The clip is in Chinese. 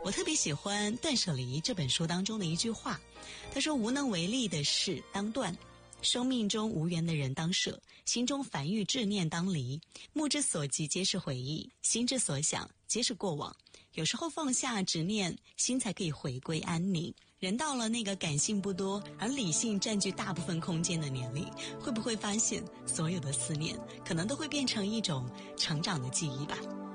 我特别喜欢《断舍离》这本书当中的一句话，他说：无能为力的事当断，生命中无缘的人当舍，心中烦郁执念当离，目之所及皆是回忆，心之所想皆是过往。有时候放下执念，心才可以回归安宁。人到了那个感性不多而理性占据大部分空间的年龄，会不会发现所有的思念可能都会变成一种成长的记忆吧？